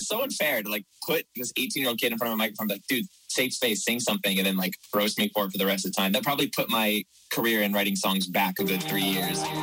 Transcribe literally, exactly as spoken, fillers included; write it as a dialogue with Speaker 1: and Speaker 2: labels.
Speaker 1: so unfair to like put this eighteen year old kid in front of a microphone, like, dude, safe space, sing something, and then like roast me for it for the rest of the time. That probably put my career in writing songs back a good three years.